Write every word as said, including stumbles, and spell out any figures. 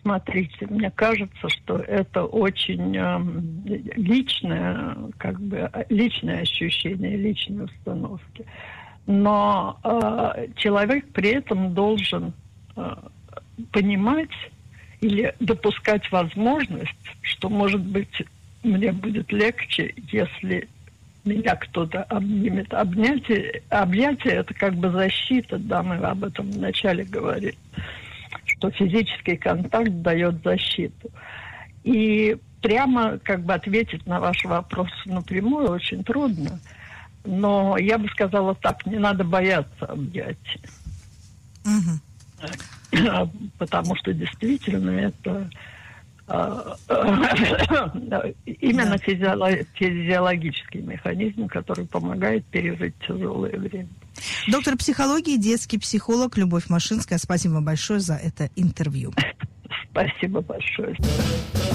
Смотрите, мне кажется, что это очень э, личное, как бы личное ощущение, личные установки. Но э, человек при этом должен э, понимать или допускать возможность, что, может быть, мне будет легче, если меня кто-то обнимет. Обнятие, объятие – это как бы защита, да, мы об этом вначале говорили, что физический контакт дает защиту. И прямо как бы ответить на ваш вопрос напрямую очень трудно. Но я бы сказала так, не надо бояться объятий. Угу. Потому что действительно это именно физиологический механизм, который помогает пережить тяжелое время. Доктор психологии, детский психолог Любовь Машинская. Спасибо большое за это интервью. Спасибо большое.